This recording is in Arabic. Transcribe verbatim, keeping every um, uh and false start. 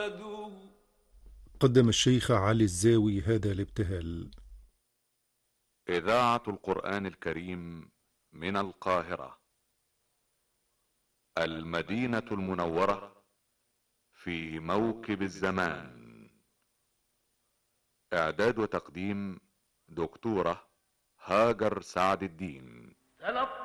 أحمده. قدم الشيخ علي الزاوي هذا الابتهال. إذاعة القرآن الكريم من القاهرة، المدينة المنورة، في موكب الزمان. إعداد وتقديم دكتورة هاجر سعد الدين.